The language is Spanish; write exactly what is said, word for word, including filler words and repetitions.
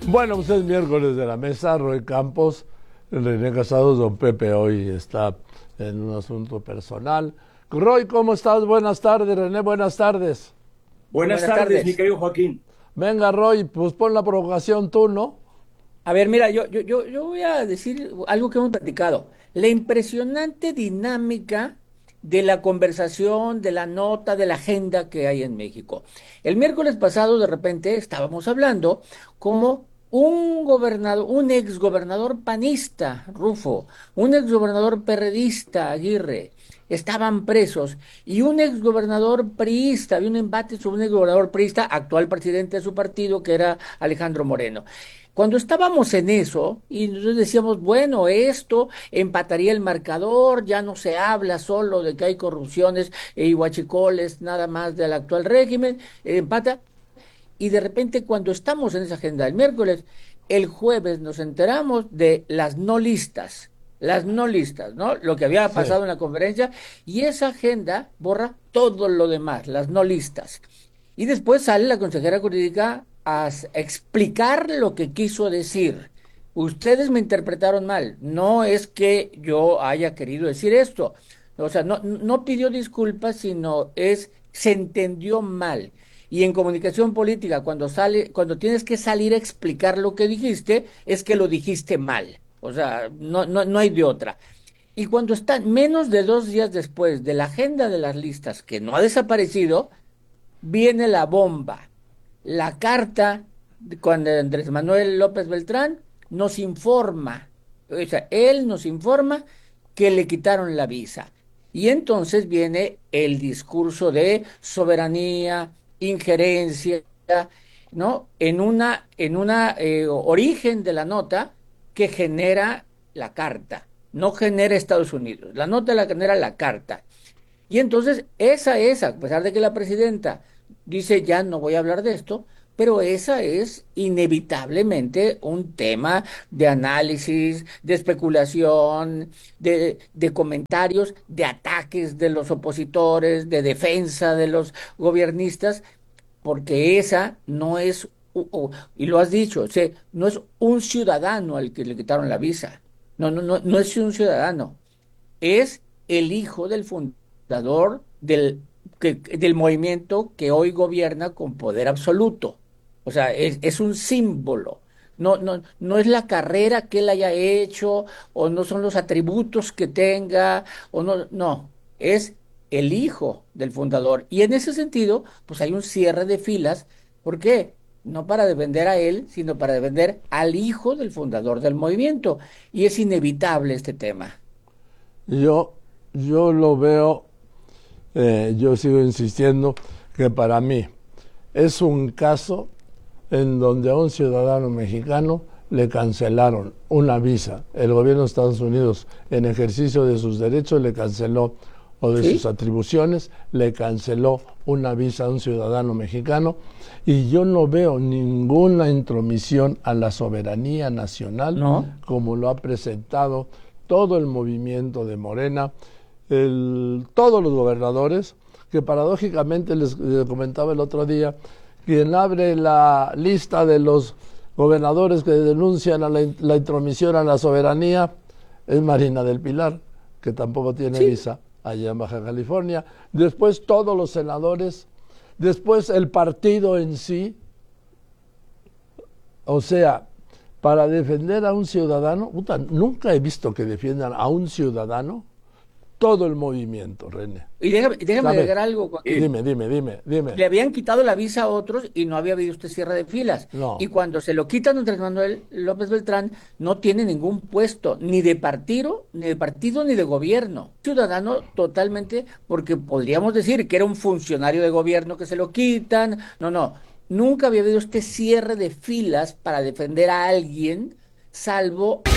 Bueno, pues es miércoles de la mesa, Roy Campos, René Casados, don Pepe hoy está en un asunto personal. Roy, ¿cómo estás? Buenas tardes, René, buenas tardes. Buenas Buenas tardes, mi tardes. querido Joaquín. Venga, Roy, pues pon la provocación tú, ¿no? A ver, mira, yo, yo, yo, yo voy a decir algo que hemos platicado. La impresionante dinámica de la conversación, de la nota, de la agenda que hay en México. El miércoles pasado, de repente, estábamos hablando como un gobernador, un exgobernador panista, Rufo, un exgobernador perredista, Aguirre, estaban presos y un exgobernador priista, había un embate sobre un exgobernador priista, actual presidente de su partido, que era Alejandro Moreno. Cuando estábamos en eso y nosotros decíamos, bueno, esto empataría el marcador, ya no se habla solo de que hay corrupciones y huachicoles nada más del actual régimen, eh, empata, y de repente cuando estamos en esa agenda el miércoles, el jueves nos enteramos de las no listas, las no listas, ¿no? Lo que había Sí. pasado en la conferencia, y esa agenda borra todo lo demás, las no listas. Y después sale la consejera jurídica a s- explicar lo que quiso decir. Ustedes me interpretaron mal. No es que yo haya querido decir esto. O sea, no, no pidió disculpas, sino es, se entendió mal. Y en comunicación política, cuando sale, cuando tienes que salir a explicar lo que dijiste, es que lo dijiste mal. O sea, no, no, no hay de otra. Y cuando están menos de dos días después de la agenda de las listas, que no ha desaparecido, viene la bomba. La carta, cuando Andrés Manuel López Beltrán nos informa, o sea, él nos informa que le quitaron la visa. Y entonces viene el discurso de soberanía, injerencia, ¿no? En una, en una eh, origen de la nota que genera la carta, no genera Estados Unidos. La nota la genera la carta. Y entonces esa es, a pesar de que la presidenta dice ya no voy a hablar de esto, pero esa es inevitablemente un tema de análisis, de especulación, de, de comentarios, de ataques de los opositores, de defensa de los gobiernistas, porque esa no es, u- u- y lo has dicho, o sea, no es un ciudadano al que le quitaron la visa. No, no, no, no es un ciudadano, es el hijo del fundador del, que- del movimiento que hoy gobierna con poder absoluto. O sea, es, es un símbolo. No, no, no es la carrera que él haya hecho, o no son los atributos que tenga, o no, no, es el hijo del fundador. Y en ese sentido, pues hay un cierre de filas. ¿Por qué? No para defender a él, sino para defender al hijo del fundador del movimiento. Y es inevitable este tema. Yo, yo lo veo, eh, yo sigo insistiendo que para mí es un caso en donde a un ciudadano mexicano le cancelaron una visa. El gobierno de Estados Unidos, en ejercicio de sus derechos, le canceló, o de sus ¿Sí? atribuciones, le canceló una visa a un ciudadano mexicano, y yo no veo ninguna intromisión a la soberanía nacional No. como lo ha presentado todo el movimiento de Morena, el, todos los gobernadores, que paradójicamente les, les comentaba el otro día, quien abre la lista de los gobernadores que denuncian a la, la intromisión a la soberanía es Marina del Pilar, que tampoco tiene Sí, visa allá en Baja California. Después todos los senadores, después el partido en sí. O sea, para defender a un ciudadano, puta, nunca he visto que defiendan a un ciudadano todo el movimiento, René. y déjame, déjame ¿Sabes? agregar algo, Joaquín. Dime, dime, dime, dime. Le habían quitado la visa a otros y no había habido este cierre de filas. Y No. cuando se lo quitan a Andrés Manuel López Beltrán, no tiene ningún puesto, ni de partido, ni de partido, ni de gobierno. Ciudadano totalmente, porque podríamos decir que era un funcionario de gobierno que se lo quitan. No, no. Nunca había habido este cierre de filas para defender a alguien, salvo